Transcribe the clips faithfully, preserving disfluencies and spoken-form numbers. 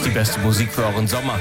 die beste Musik für euren Sommer.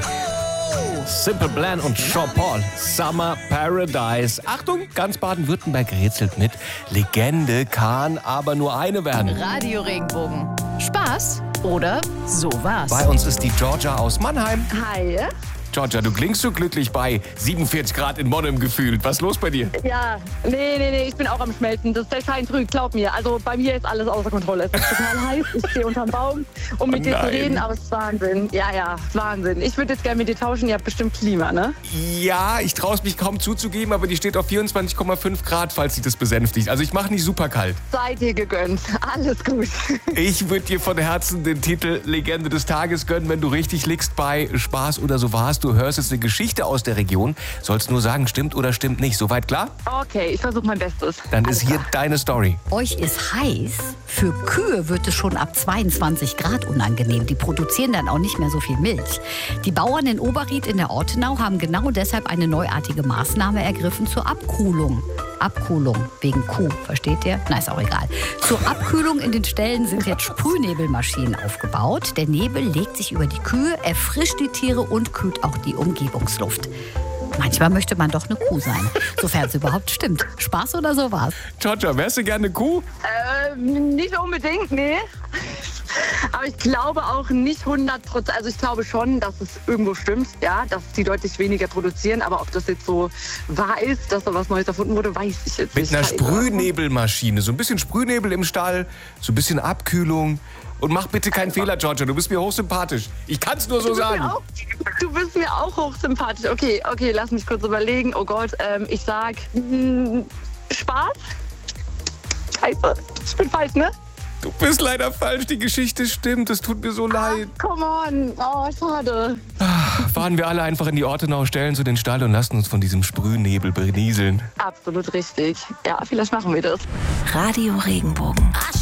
Simple Plan und Sean Paul, Summer Paradise. Achtung, ganz Baden-Württemberg rätselt mit. Legende kann aber nur eine werden. Radio Regenbogen. Spaß oder so war's. Bei uns ist die Georgia aus Mannheim. Hi. Georgia, du klingst so glücklich bei siebenundvierzig Grad in Monnem gefühlt. Was ist los bei dir? Ja, nee, nee, nee, ich bin auch am Schmelzen. Das ist der Schein trügt, glaub mir. Also bei mir ist alles außer Kontrolle. Es ist total heiß. Ich stehe unterm Baum, um mit Oh dir zu nein. reden, aber es ist Wahnsinn. Ja, ja, Wahnsinn. Ich würde jetzt gerne mit dir tauschen. Ihr habt bestimmt Klima, ne? Ja, ich traue es mich kaum zuzugeben, aber die steht auf vierundzwanzig Komma fünf Grad, falls sich das besänftigt. Also ich mache nicht super kalt. Seid ihr gegönnt. Alles gut. Ich würde dir von Herzen den Titel Legende des Tages gönnen, wenn du richtig liegst bei Spaß oder so warst. Du hörst jetzt eine Geschichte aus der Region, sollst nur sagen, stimmt oder stimmt nicht. Soweit klar? Okay, ich versuche mein Bestes. Dann Alles ist hier klar. deine Story. Euch ist heiß. Für Kühe wird es schon ab zweiundzwanzig Grad unangenehm. Die produzieren dann auch nicht mehr so viel Milch. Die Bauern in Oberried in der Ortenau haben genau deshalb eine neuartige Maßnahme ergriffen zur Abkühlung. Abkühlung wegen Kuh, versteht ihr? Na, ist auch egal. Zur Abkühlung in den Ställen sind jetzt Sprühnebelmaschinen aufgebaut. Der Nebel legt sich über die Kühe, erfrischt die Tiere und kühlt auch die Umgebungsluft. Manchmal möchte man doch eine Kuh sein, sofern es überhaupt stimmt. Spaß oder so war's? Georgia, wärst du gerne eine Kuh? Ähm, nicht unbedingt, nee. Aber ich glaube auch nicht hundert Prozent. Also ich glaube schon, dass es irgendwo stimmt, ja, dass die deutlich weniger produzieren. Aber ob das jetzt so wahr ist, dass da was Neues erfunden wurde, weiß ich jetzt Mit nicht. einer Scheiße. Sprühnebelmaschine. So ein bisschen Sprühnebel im Stall, so ein bisschen Abkühlung. Und mach bitte keinen Fehler, Georgia. Du bist mir hochsympathisch. Ich kann es nur so Du bist, sagen. mir auch, du bist mir auch hochsympathisch. Okay, okay, lass mich kurz überlegen. Oh Gott, ähm, ich sag mh, Spaß. Scheiße, ich bin falsch, ne? Du bist leider falsch. Die Geschichte stimmt. Es tut mir so leid. Come on, oh, schade. Fahren wir alle einfach in die Ortenau, stellen zu den Stall und lassen uns von diesem Sprühnebel berieseln. Absolut richtig. Ja, vielleicht machen wir das. Radio Regenbogen.